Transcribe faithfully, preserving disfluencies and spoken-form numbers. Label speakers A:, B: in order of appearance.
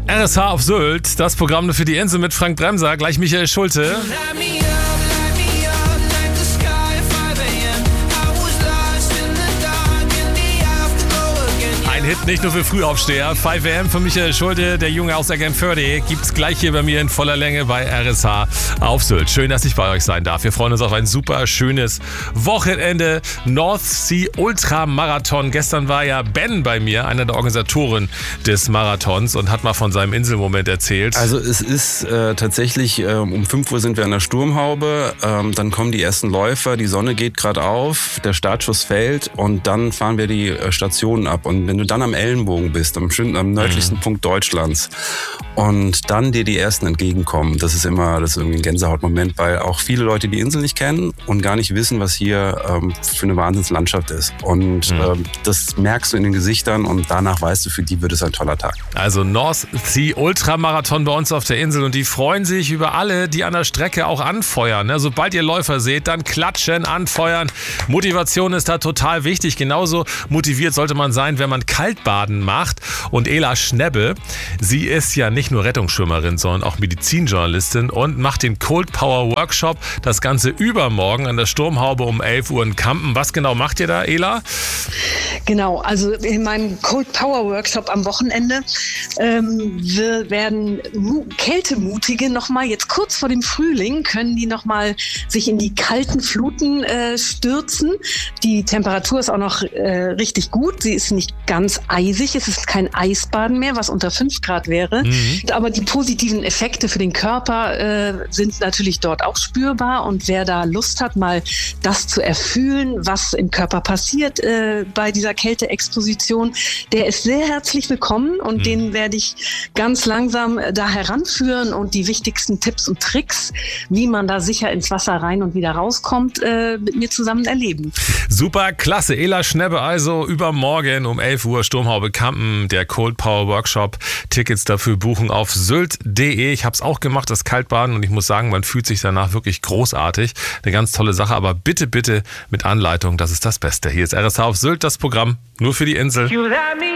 A: R S H auf Sylt, das Programm nur für die Insel mit Frank Bremser, gleich Michael Schulte. Ein Hit nicht nur für Frühaufsteher. fünf A M von Michael Schulte, der Junge aus Eckernförde, gibt's gleich hier bei mir in voller Länge bei R S H auf Sylt. Schön, dass ich bei euch sein darf. Wir freuen uns auf ein super schönes Wochenende. North Sea Ultramarathon. Gestern war ja Ben bei mir, einer der Organisatoren des Marathons, und hat mal von seinem Inselmoment erzählt.
B: Also es ist äh, tatsächlich, äh, um fünf Uhr sind wir an der Sturmhaube, ähm, dann kommen die ersten Läufer, die Sonne geht gerade auf, der Startschuss fällt und dann fahren wir die äh, Stationen ab. Und wenn du dann am Ellenbogen bist, am, schön, am nördlichsten mhm. Punkt Deutschlands, und dann dir die Ersten entgegenkommen, das ist immer, das ist irgendwie ein Gänsehautmoment, weil auch viele Leute die Insel nicht kennen und gar nicht wissen, was hier ähm, für eine Wahnsinnslandschaft ist. Und mhm. ähm, das merkst du in den Gesichtern und danach weißt du, für die wird es ein toller Tag.
A: Also North Sea Ultramarathon bei uns auf der Insel, und die freuen sich über alle, die an der Strecke auch anfeuern. Sobald ihr Läufer seht, dann klatschen, anfeuern. Motivation ist da total wichtig. Genauso motiviert sollte man sein, wenn man Kaltbaden macht. Und Ela Schnebbe, sie ist ja nicht nur Rettungsschwimmerin, sondern auch Medizinjournalistin und macht den Cold Power Workshop. Das Ganze übermorgen an der Sturmhaube um elf Uhr in Kampen. Was genau macht ihr da, Ela?
C: Genau, also in meinem Cold Power Workshop am Wochenende ähm, wir werden mu- Kältemutige nochmal, jetzt kurz vor dem Frühling, können die nochmal sich in die kalten Fluten äh, stürzen. Die Temperatur ist auch noch äh, richtig gut. Sie ist nicht ganz eisig. Es ist kein Eisbaden mehr, was unter fünf Grad wäre. Mhm. Aber die positiven Effekte für den Körper äh, sind natürlich dort auch spürbar. Und wer da Lust hat, mal das zu erfühlen, was im Körper passiert äh, bei dieser Kälteexposition, der ist sehr herzlich willkommen. Und mhm. den werde ich ganz langsam da heranführen und die wichtigsten Tipps und Tricks, wie man da sicher ins Wasser rein und wieder rauskommt, äh, mit mir zusammen erleben.
A: Super, klasse. Ela Schnebbe also übermorgen um elf Uhr Sturmhaube Kampen, der Cold Power Workshop. Tickets dafür buchen auf sylt punkt de. Ich habe es auch gemacht, das Kaltbaden, und ich muss sagen, man fühlt sich danach wirklich großartig. Eine ganz tolle Sache, aber bitte, bitte mit Anleitung, das ist das Beste. Hier ist R S H auf Sylt, das Programm nur für die Insel.